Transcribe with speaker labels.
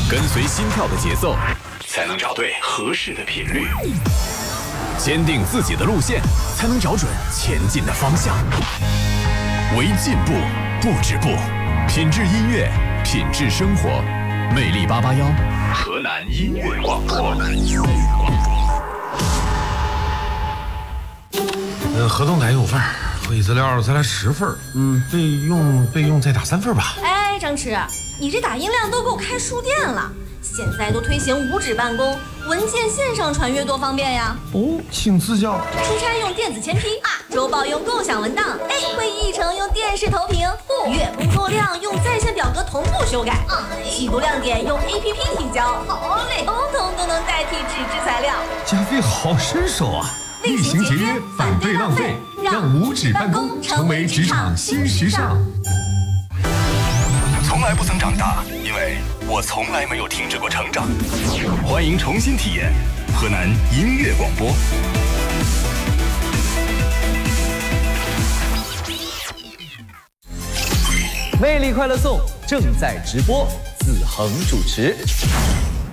Speaker 1: 跟随心跳的节奏，才能找对合适的频率；坚定自己的路线，才能找准前进的方向。为进步不止步，品质音乐，品质生活。魅力881，河南音乐广播。
Speaker 2: 河东奶油饭，会议资料再来10份。备用再打3份吧。
Speaker 3: 哎，张弛，你这打印量都够开书店了。现在都推行无纸办公，文件线上传阅多方便呀！
Speaker 2: 哦，请指教。
Speaker 3: 出差用电子签批，周报用共享文档，会议议程用电视投屏，月工作量用在线表格同步修改，季度亮点用 APP 提交，好嘞，统统都能代替纸质材料。
Speaker 2: 加费好身手啊！
Speaker 3: 厉行节约，反对浪费，让无纸办公成为职场新时尚。
Speaker 1: 从来不曾长大，因为我从来没有停止过成长。欢迎重新体验河南音乐广播。
Speaker 4: 魅力快乐颂正在直播，子恒主持。